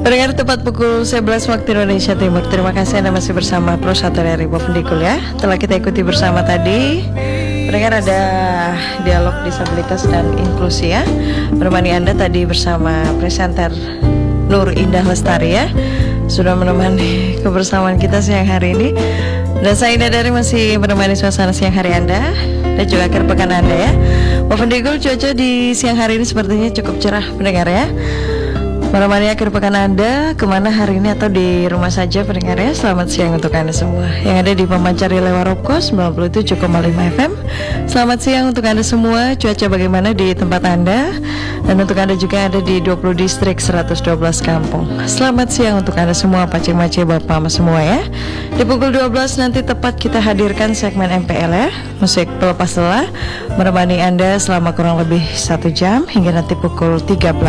Pendengar tepat pukul 11 waktu Indonesia Timur. Terima kasih Anda masih bersama Pro 1 dari Bovendikul ya. Telah kita ikuti bersama tadi. Pendengar ada dialog disabilitas dan inklusi ya. Menemani Anda tadi bersama presenter Nur Indah Lestari ya. Sudah menemani kebersamaan kita siang hari ini. Dan saya Indah dari masih menemani suasana siang hari Anda dan juga akhir pekan Anda ya. Bovendikul cuaca di siang hari ini sepertinya cukup cerah pendengar ya. Menemani akhir pekan Anda kemana hari ini atau di rumah saja pendengar ya. Selamat siang untuk Anda semua yang ada di pemancar relay Warokko 97,5 FM. Selamat siang untuk Anda semua. Cuaca bagaimana di tempat Anda? Dan untuk Anda juga ada di 20 distrik 112 kampung. Selamat siang untuk Anda semua, pacing-macing bapak mama semua ya. Di pukul 12 nanti tepat kita hadirkan segmen MPL ya, musik pelepas lelah, menemani Anda selama kurang lebih 1 jam hingga nanti pukul 13.